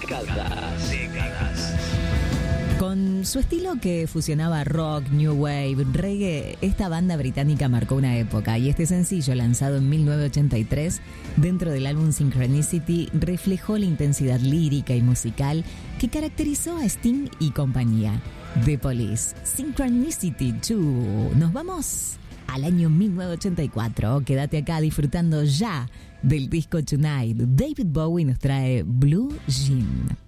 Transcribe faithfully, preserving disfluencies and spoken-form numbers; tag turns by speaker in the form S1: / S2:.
S1: Décadas. Décadas.
S2: Con su estilo que fusionaba rock, new wave, reggae, esta banda británica marcó una época y este sencillo, lanzado en mil novecientos ochenta y tres dentro del álbum Synchronicity, reflejó la intensidad lírica y musical que caracterizó a Sting y compañía. The Police, Synchronicity dos. Nos vamos al año mil novecientos ochenta y cuatro. Quédate acá disfrutando ya del disco Tonight. David Bowie nos trae Blue Jean.